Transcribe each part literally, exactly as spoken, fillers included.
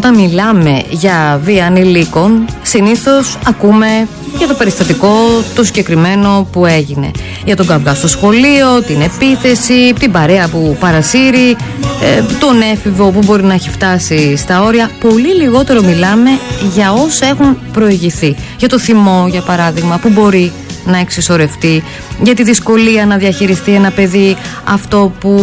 όταν μιλάμε για βία ανηλίκων, συνήθως ακούμε για το περιστατικό το συγκεκριμένο που έγινε. Για τον καυγά στο σχολείο, την επίθεση, την παρέα που παρασύρει, ε, τον έφηβο που μπορεί να έχει φτάσει στα όρια. Πολύ λιγότερο μιλάμε για όσα έχουν προηγηθεί. Για το θυμό, για παράδειγμα, που μπορεί να εξισορευτεί, για τη δυσκολία να διαχειριστεί ένα παιδί αυτό που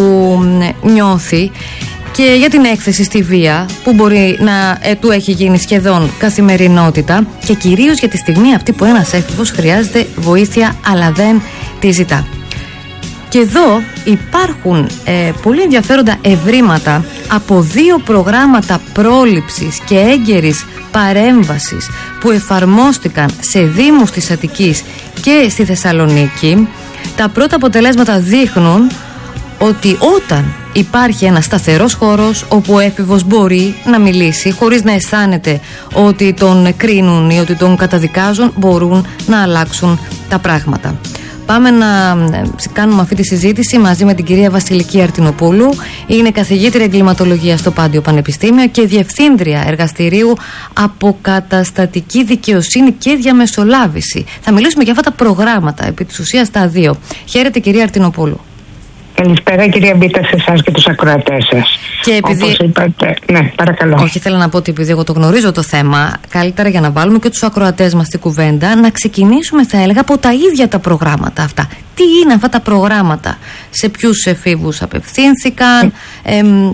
νιώθει, και για την έκθεση στη βία που μπορεί να ε, του έχει γίνει σχεδόν καθημερινότητα, και κυρίως για τη στιγμή αυτή που ένας έφηβος χρειάζεται βοήθεια αλλά δεν τη ζητά. Και εδώ υπάρχουν ε, πολύ ενδιαφέροντα ευρήματα από δύο προγράμματα πρόληψης και έγκαιρης παρέμβασης που εφαρμόστηκαν σε δήμους της Αττικής και στη Θεσσαλονίκη. Τα πρώτα αποτελέσματα δείχνουν ότι όταν υπάρχει ένας σταθερός χώρος όπου ο έφηβος μπορεί να μιλήσει χωρίς να αισθάνεται ότι τον κρίνουν ή ότι τον καταδικάζουν, μπορούν να αλλάξουν τα πράγματα. Πάμε να κάνουμε αυτή τη συζήτηση μαζί με την κυρία Βασιλική Αρτινοπούλου. Είναι καθηγήτρια εγκληματολογίας στο Πάντιο Πανεπιστήμιο και διευθύντρια εργαστηρίου Αποκαταστατική Δικαιοσύνη και Διαμεσολάβηση. Θα μιλήσουμε για αυτά τα προγράμματα, επί της ουσίας τα δύο. Χαίρετε, κυρία Αρτινοπούλου. Καλησπέρα, κυρία Μπίτα, σε εσάς και τους ακροατές σας. Και επειδή... Όπως είπατε, ναι, παρακαλώ. Όχι, θέλω να πω ότι επειδή εγώ το γνωρίζω το θέμα, καλύτερα για να βάλουμε και τους ακροατές μας στην κουβέντα, να ξεκινήσουμε, θα έλεγα, από τα ίδια τα προγράμματα αυτά. Τι είναι αυτά τα προγράμματα, σε ποιους εφήβους απευθύνθηκαν? Ε, εμ...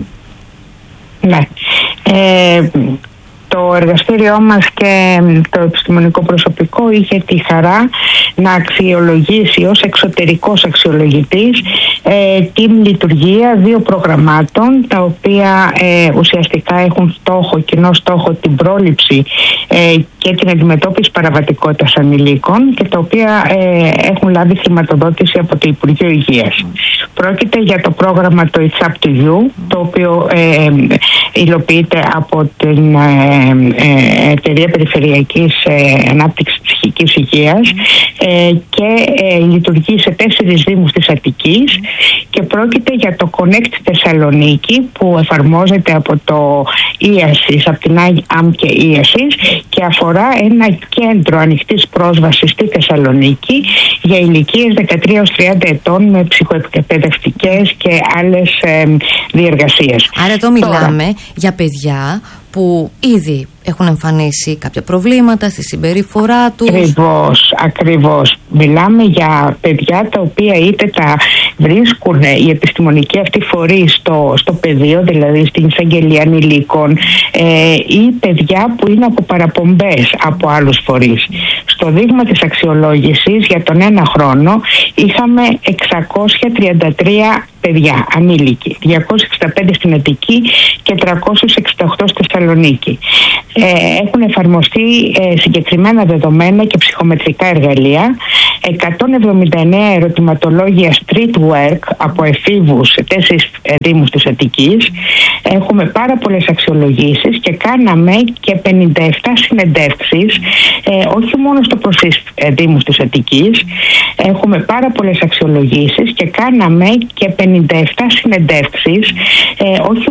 Ναι. Ε, Το εργαστήριό μας και το επιστημονικό προσωπικό είχε τη χαρά να αξιολογήσει ως εξωτερικός αξιολογητής ε, την λειτουργία δύο προγραμμάτων, τα οποία ε, ουσιαστικά έχουν στόχο, κοινό στόχο, την πρόληψη ε, και την αντιμετώπιση παραβατικότητας ανηλίκων, και τα οποία ε, έχουν λάβει χρηματοδότηση από το Υπουργείο Υγείας. Πρόκειται για το πρόγραμμα το It's Up to You, το οποίο ε, υλοποιείται από την ε, ε, Εταιρεία Περιφερειακής ε, Ανάπτυξης Ψυχικής Υγείας ε, και ε, λειτουργεί σε τέσσερις δήμους της Αττικής, και πρόκειται για το Connect Θεσσαλονίκη, που εφαρμόζεται από το ΙΑΣΙΣ, από την ΑΜ και ΙΑΣΙΣ, και αφορά ένα κέντρο ανοιχτής πρόσβασης στη Θεσσαλονίκη για ηλικίες δεκατρία έως τριάντα ετών με ψυχοεκπαιδευτικές και άλλες ε, διεργασίες. Άρα εδώ μιλάμε Τώρα, για παιδιά που ήδη έχουν εμφανίσει κάποια προβλήματα στη συμπεριφορά τους. Ακριβώς, ακριβώς. Μιλάμε για παιδιά τα οποία είτε τα βρίσκουν οι επιστημονικοί αυτοί φορείς στο, στο πεδίο, δηλαδή στην εισαγγελία ανηλίκων, ε, ή παιδιά που είναι από παραπομπές από άλλους φορείς. Στο δείγμα της αξιολόγησης για τον ένα χρόνο είχαμε εξακόσια τριάντα τρία παιδιά ανήλικοι, διακόσια εξήντα πέντε στην Αττική και τριακόσια εξήντα οκτώ στη Θεσσαλονίκη. Ε, έχουν εφαρμοστεί ε, συγκεκριμένα δεδομένα και ψυχομετρικά εργαλεία, εκατόν εβδομήντα εννέα ερωτηματολόγια street work από εφήβους σε τέσσερις ε, δήμους της Αττικής. Έχουμε πάρα πολλές αξιολογήσεις και κάναμε και πενήντα επτά συνεντεύξεις, ε, όχι μόνο στο προς ε, δήμους της Αττικής. Έχουμε πάρα πολλές αξιολογήσεις και κάναμε και πενήντα επτά συνεντεύξεις, ε, όχι